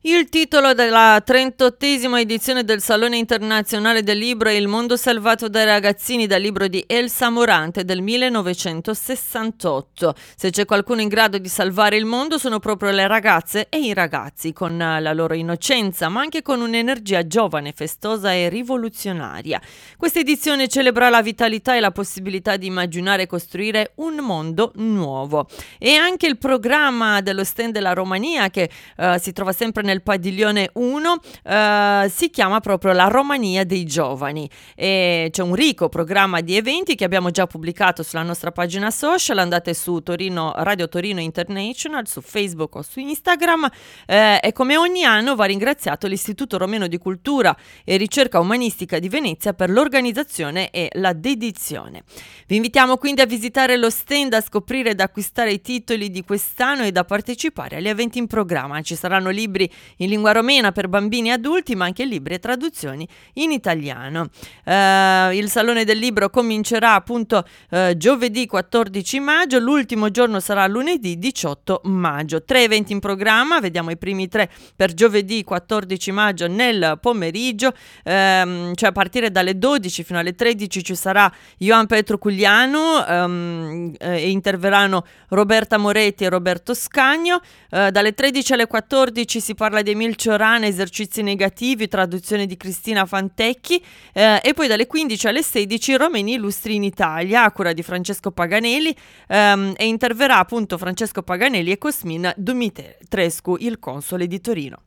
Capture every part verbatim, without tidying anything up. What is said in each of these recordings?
Il titolo della trentottesima edizione del Salone Internazionale del Libro è Il mondo salvato dai ragazzini, dal libro di Elsa Morante del millenovecentosessantotto. Se c'è qualcuno in grado di salvare il mondo sono proprio le ragazze e i ragazzi, con la loro innocenza ma anche con un'energia giovane, festosa e rivoluzionaria. Questa edizione celebra la vitalità e la possibilità di immaginare e costruire un mondo nuovo. E anche il programma dello stand della Romania, che uh, si trova sempre nel padiglione uno, uh, si chiama proprio la Romania dei giovani, e c'è un ricco programma di eventi che abbiamo già pubblicato sulla nostra pagina social. Andate su Torino, Radio Torino International, su Facebook o su Instagram, eh, e come ogni anno va ringraziato l'Istituto Romeno di Cultura e Ricerca Umanistica di Venezia per l'organizzazione e la dedizione. Vi invitiamo quindi a visitare lo stand, a scoprire ed acquistare i titoli di quest'anno ed a partecipare agli eventi in programma. Ci saranno libri in lingua romena per bambini e adulti, ma anche libri e traduzioni in italiano. Uh, il Salone del Libro comincerà appunto uh, giovedì quattordici maggio, l'ultimo giorno sarà lunedì diciotto maggio. Tre eventi in programma, vediamo i primi tre per giovedì quattordici maggio nel pomeriggio, um, cioè a partire dalle dodici fino alle tredici ci sarà Ioan Petru Cuglianu um, e interverranno Roberta Moretti e Roberto Scagno. Uh, dalle tredici alle quattordici si parla di Emil Ciorana, esercizi negativi, traduzione di Cristina Fantecchi, eh, e poi dalle quindici alle sedici Romeni illustri in Italia, a cura di Francesco Paganelli, ehm, e interverrà appunto Francesco Paganelli e Cosmin Dumitrescu, il console di Torino.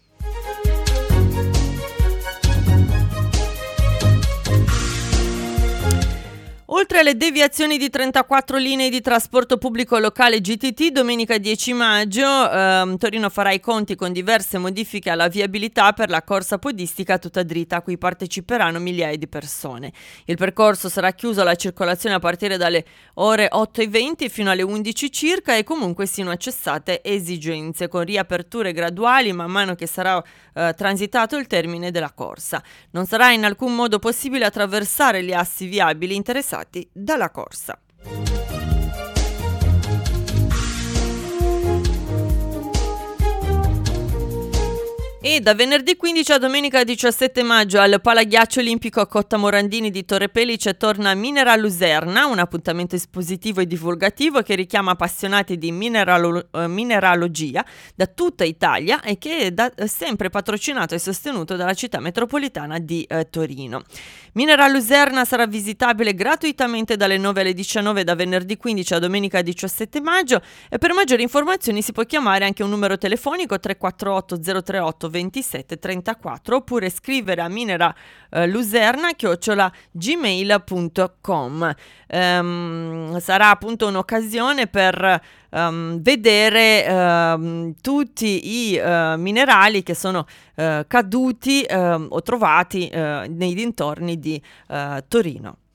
Oltre alle deviazioni di trentaquattro linee di trasporto pubblico locale G T T, domenica dieci maggio ehm, Torino farà i conti con diverse modifiche alla viabilità per la corsa podistica tutta dritta, a cui parteciperanno migliaia di persone. Il percorso sarà chiuso alla circolazione a partire dalle ore otto e venti fino alle undici circa, e comunque siano cessate esigenze, con riaperture graduali man mano che sarà eh, transitato il termine della corsa. Non sarà in alcun modo possibile attraversare gli assi viabili interessati dalla corsa. E da venerdì quindici a domenica diciassette maggio al Palaghiaccio Olimpico a Cotta Morandini di Torre Pellice torna Minera Luserna, un appuntamento espositivo e divulgativo che richiama appassionati di mineralo- eh, mineralogia da tutta Italia e che è da sempre patrocinato e sostenuto dalla città metropolitana di eh, Torino. Minera Luserna sarà visitabile gratuitamente dalle nove alle diciannove da venerdì quindici a domenica diciassette maggio, e per maggiori informazioni si può chiamare anche un numero telefonico tre quattro otto zero tre otto ventisette trentaquattro oppure scrivere a minera eh, luserna chiocciola gmail punto com. Um, sarà appunto un'occasione per um, vedere um, tutti i uh, minerali che sono uh, caduti uh, o trovati uh, nei dintorni di uh, Torino.